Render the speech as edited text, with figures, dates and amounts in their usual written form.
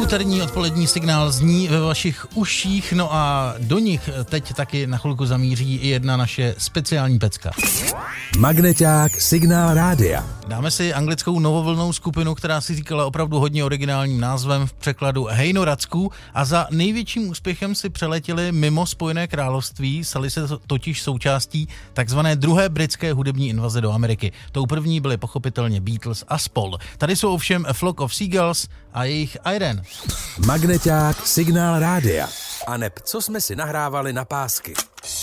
Úterní odpolední signál zní ve vašich uších, no a do nich teď taky na chvilku zamíří i jedna naše speciální pecka. Magneťák Signál Rádia. Dáme si anglickou novovlnou skupinu, která si říkala opravdu hodně originálním názvem, v překladu Hejno Racků, a za největším úspěchem si přeletěli mimo Spojené království, stali se totiž součástí takzvané druhé britské hudební invaze do Ameriky. Tou první byly pochopitelně Beatles a spol. Tady jsou ovšem A Flock of Seagulls a jejich Iron. Magneťák Signál Rádia. A neb co jsme si nahrávali na pásky.